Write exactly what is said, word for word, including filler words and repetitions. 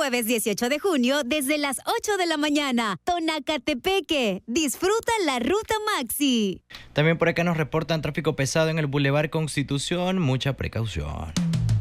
jueves dieciocho de junio desde las ocho de la mañana. Tonacatepeque. Disfruta la ruta Maxi. También por acá nos reportan tráfico pesado en el Boulevard Constitución. Mucha precaución.